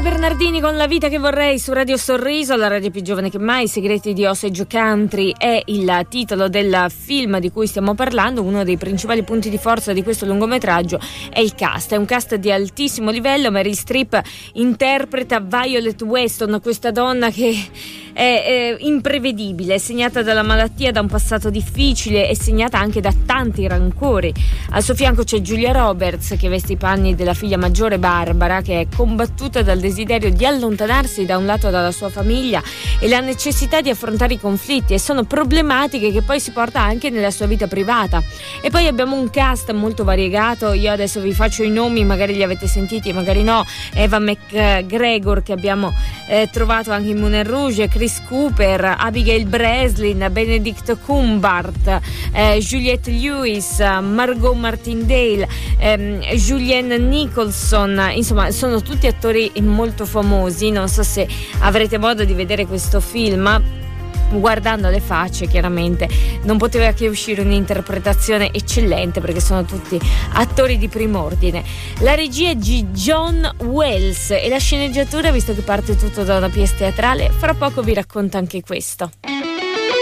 Bernardini con La vita che vorrei su Radio Sorriso, la radio più giovane che mai. Segreti di Osage Country è il titolo del film di cui stiamo parlando. Uno dei principali punti di forza di questo lungometraggio è il cast. È un cast di altissimo livello. Meryl Streep interpreta Violet Weston, questa donna che è imprevedibile, è segnata dalla malattia, da un passato difficile e segnata anche da tanti rancori. Al suo fianco c'è Julia Roberts, che veste i panni della figlia maggiore Barbara, che è combattuta dal desiderio di allontanarsi da un lato dalla sua famiglia e la necessità di affrontare i conflitti, e sono problematiche che poi si porta anche nella sua vita privata. E poi abbiamo un cast molto variegato. Io adesso vi faccio i nomi, magari li avete sentiti, magari no. Eva McGregor, che abbiamo trovato anche in Moulin Rouge, Chris Cooper, Abigail Breslin, Benedict Cumberbatch, Juliette Lewis, Margot Martindale, Julianne Nicholson. Insomma, sono tutti attori molto famosi. Non so se avrete modo di vedere questo film. Guardando le facce, chiaramente non poteva che uscire un'interpretazione eccellente, perché sono tutti attori di prim'ordine. La regia è di John Wells e la sceneggiatura, visto che parte tutto da una pièce teatrale, fra poco vi racconto anche questo.